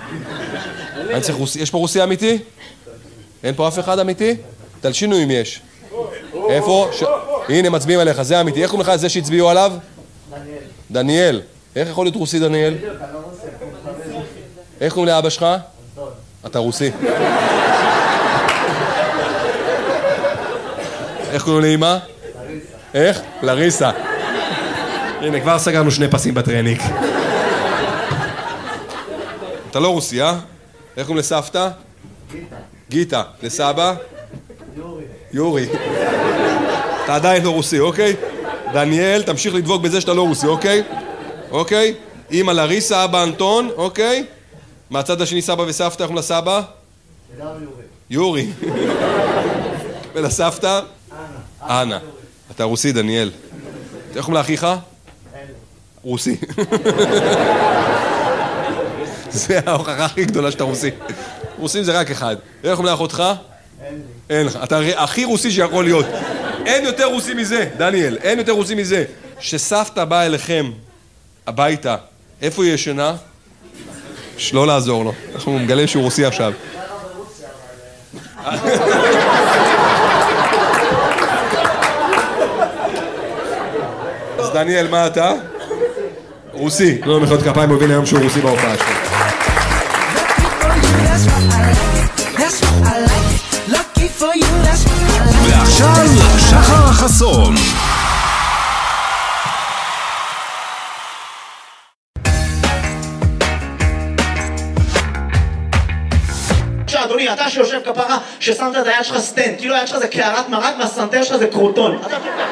יש פה רוסי אמיתי? אין פה אף אחד אמיתי? תלשינו אם יש. איפה? הנה מצביעים עליך, זה אמיתי. איך קוראים לך זה שהצביעו עליו? דניאל. איך יכול להיות רוסי דניאל? איך קוראים לאבא שלך? אתה רוסי. איך קוראים לאמא? איך? לריסה. הנה, כבר סגרנו 2 פסים בטרניק. אתה לא רוסי, אה? איך קוראים לסבתא? גיטה. לסבא? יורי. אתה עדיין לא רוסי, אוקיי? דניאל, תמשיך לדבוק בזה שאתה לא רוסי, אוקיי? אוקיי? אמא לריסה, אבא אנטון, אוקיי? מהצד השני סבא וסבתא, איך לסבא? יורי. ולסבתא? אנה. אתה רוסי, דניאל. איך קוראים לאחיך? רוסי. זה ההוכחה הכי גדולה שאתה רוסי. רוסים זה רק אחד. איך קוראים לאחותך? אין לך. אתה הכי רוסי שיכול להיות. אין יותר רוסי מזה, דניאל. אין יותר רוסי מזה. שסבתא באה אליכם הביתה, איפה היא ישנה? לא לעזור לו. אנחנו מגלה שהוא רוסי עכשיו. אז דניאל, מה אתה? רוסי. לא מחיאות כפיים, הוא הבין היום שהוא רוסי בהופעה שלו. ועכשיו שחר חסון. אדוני, אתה שיושב כפרה ששמת את היד שלך סטנט, כאילו היד שלך זה קערת מרק והסנטר שלך זה קרוטון.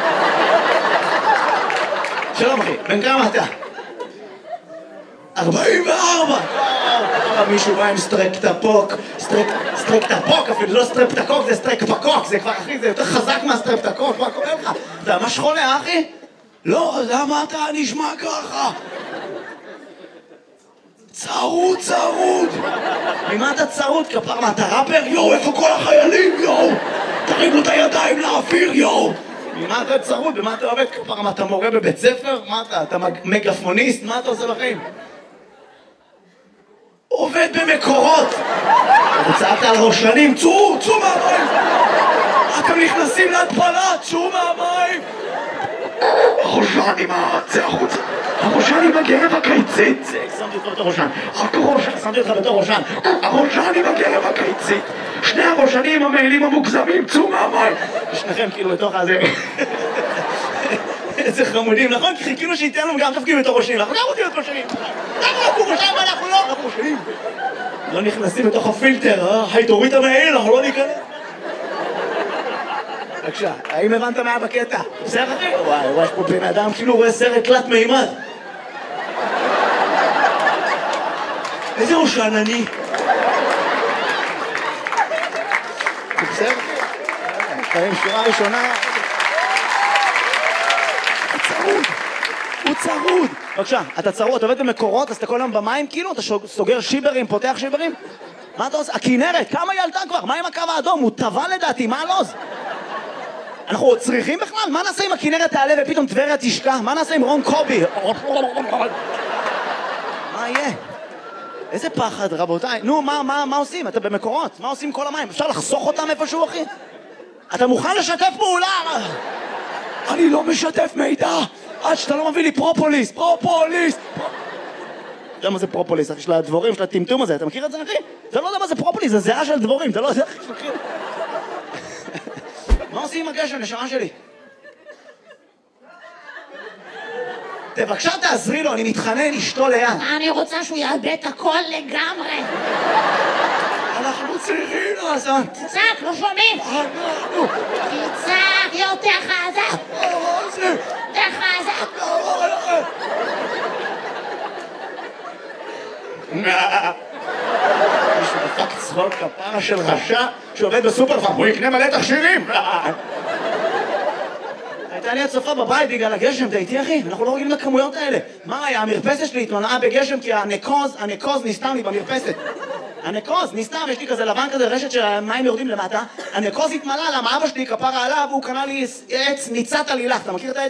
שלום אחי, בן כמה אתה? 44! מישהו בא עם סטרפטפוק, סטרפטפוק אפילו, לא סטרפטקוק, זה סטרפטפוק, זה כבר אחי, זה יותר חזק מהסטרפטקוק, מה קורה לך? אתה ממש חולה אחי? לא, למה אתה נשמע ככה? צרוד. ממה אתה צרוד? כפר, מה אתה ראפר? יואו, איפה כל החיילים? יואו, תרימו את הידיים לאוויר, יואו. ממה אתה צרוד? במה אתה עובד? כפר, מה אתה מורה בבית ספר? מה אתה מגפוניסט? מה אתה עושה בחיים? עובד במקורות. אתה צעקת על ראשנים, צאו מהמים. אתם נכנסים להתפלה, צאו מהמים. הראשנים, צא החוצה. הראשנים בגרב הקיצית. שמתי אותך בתור ראשן. שמתי אותך בתור ראשן. הראשנים בגרב הקיצית. 2 הראשנים המעילים המוגזמים, צאו מהמים. ושניכם כאילו בתוך הזה. איזה חמודים, נכון? כי חיכינו שייתן לנו גם תפקיד בתור ראשנים. אנחנו גם רוצים להיות ראשנים. אנחנו ראשנים ואנחנו לא. אנחנו ראשנים. לא נכנסים בתוך הפילטר, היי תוריד את המעיל, אנחנו לא ניכנס. בבקשה, האם הבנת מה בקטע? בסדר אחי? וואי, יש פה בן אדם כאילו רואה סרט תלת מימד. איזה ראשן אני? בסדר אחי? שורה ראשונה. הוא צרוד. בבקשה, אתה צרוד, אתה עובד במקורות, אז אתה כל היום במים כאילו? אתה סוגר שיברים, פותח שיברים? מה אתה עושה? הכינרת, כמה היא עלתה כבר? מה עם הקו האדום? הוא טבע לדעתי, מה הלוז? אנחנו צריכים בכלל? מה נעשה אם הכינרת תעלה ופתאום טבריה תשקע? מה נעשה עם רון קובי? מה יהיה? איזה פחד רבותיי. נו, מה עושים? אתה במקורות, מה עושים כל המים? אפשר לחסוך אותם איפשהו אחי? אתה מוכן לשתף פעולה? אני לא משתף מידע עד שאתה לא מביא לי פרופוליס. אתה יודע מה זה פרופוליס? של הדבורים, של הטמטום הזה, אתה מכיר את זה אחי? אתה לא יודע מה זה פרופוליס, זה זהה של דבורים, אתה לא יודע אחי שמכיר. מה עושים עם הגשם, נשמה שלי? בבקשה תעזרי לו, אני מתחנן, אשתו ליד. אני רוצה שהוא יאבד את הכל לגמרי. אנחנו צריכים לעשות. תצעק, לא שומעים. תצעק יותר חזק. יותר חזק. מישהו דפק צחוק כפרה של רשע שעובד בסופרפארם, הוא יקנה מלא תכשירים. הייתה לי הצופה בבית בגלל הגשם, אתה איתי אחי? אנחנו לא רגילים לכמויות האלה. מה היה? המרפסת שלי התמלאה בגשם כי הנקוז נסתם לי במרפסת. הנקוז נסתם, יש לי כזה לבן כזה, רשת שהמים יורדים למטה. הנקוז התמלא, למה אבא שלי כפרה עליו, הוא קנה לי עץ ניצת עלילך. אתה מכיר את העץ?